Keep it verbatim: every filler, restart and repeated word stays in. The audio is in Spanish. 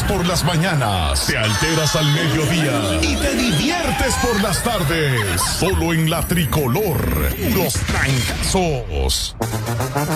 por las mañanas, te alteras al mediodía y te diviertes por las tardes. Solo en la Tricolor, los trancazos.